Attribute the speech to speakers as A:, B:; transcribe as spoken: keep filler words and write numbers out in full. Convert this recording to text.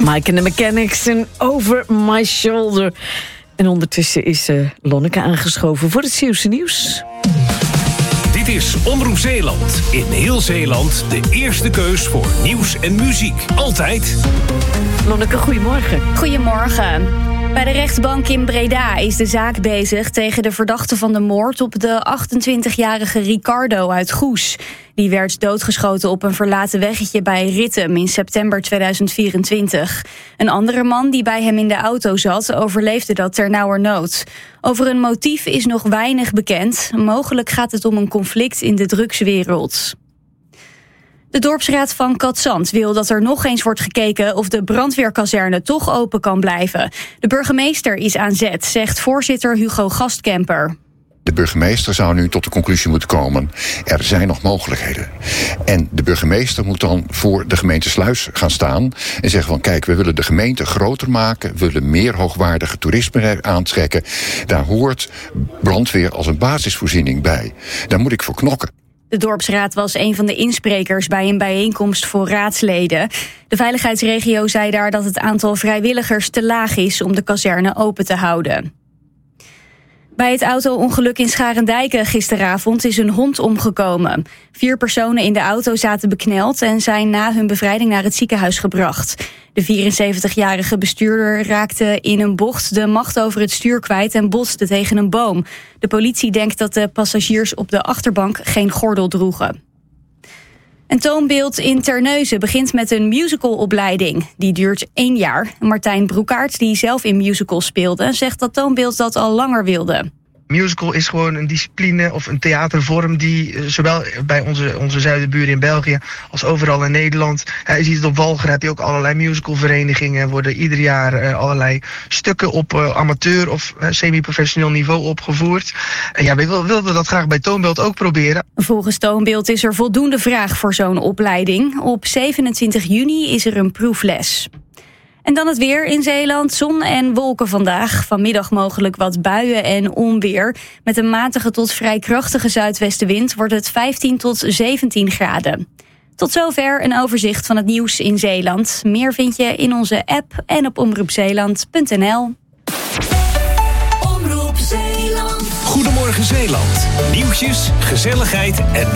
A: Mike and the Mechanics en Over My Shoulder. En ondertussen is uh, Lonneke aangeschoven voor het Zeeuwse nieuws.
B: Dit is Omroep Zeeland. In heel Zeeland de eerste keus voor nieuws en muziek. Altijd.
A: Lonneke, goedemorgen.
C: Goedemorgen. Bij de rechtbank in Breda is de zaak bezig tegen de verdachte van de moord op de achtentwintigjarige Ricardo uit Goes. Die werd doodgeschoten op een verlaten weggetje bij Rittem in september tweeduizend vierentwintig. Een andere man die bij hem in de auto zat overleefde dat ternauwernood. Over een motief is nog weinig bekend. Mogelijk gaat het om een conflict in de drugswereld. De dorpsraad van Katzand wil dat er nog eens wordt gekeken of de brandweerkazerne toch open kan blijven. De burgemeester is aan zet, zegt voorzitter Hugo Gastkemper.
D: De burgemeester zou nu tot de conclusie moeten komen, er zijn nog mogelijkheden. En de burgemeester moet dan voor de gemeente Sluis gaan staan en zeggen van kijk, we willen de gemeente groter maken, we willen meer hoogwaardige toerisme aantrekken. Daar hoort brandweer als een basisvoorziening bij. Daar moet ik voor knokken.
C: De dorpsraad was een van de insprekers bij een bijeenkomst voor raadsleden. De veiligheidsregio zei daar dat het aantal vrijwilligers te laag is om de kazerne open te houden. Bij het auto-ongeluk in Scharendijke gisteravond is een hond omgekomen. Vier personen in de auto zaten bekneld en zijn na hun bevrijding naar het ziekenhuis gebracht. De vierenzeventigjarige bestuurder raakte in een bocht de macht over het stuur kwijt en botste tegen een boom. De politie denkt dat de passagiers op de achterbank geen gordel droegen. Een toonbeeld in Terneuzen begint met een musicalopleiding. Die duurt één jaar. Martijn Broekaert, die zelf in musicals speelde, zegt dat toonbeeld dat al langer wilde.
E: Musical is gewoon een discipline of een theatervorm die uh, zowel bij onze, onze zuidenburen in België als overal in Nederland. Uh, je ziet het op Walger, heb je ook allerlei musicalverenigingen. Worden ieder jaar uh, allerlei stukken op uh, amateur of uh, semi-professioneel niveau opgevoerd. En ja, we wilden dat graag bij Toonbeeld ook proberen.
C: Volgens Toonbeeld is er voldoende vraag voor zo'n opleiding. Op zevenentwintig juni is er een proefles. En dan het weer in Zeeland. Zon en wolken vandaag. Vanmiddag mogelijk wat buien en onweer. Met een matige tot vrij krachtige zuidwestenwind wordt het vijftien tot zeventien graden. Tot zover een overzicht van het nieuws in Zeeland. Meer vind je in onze app en op omroep zeeland punt n l.
B: Omroep Zeeland. Goedemorgen Zeeland. Nieuwtjes, gezelligheid en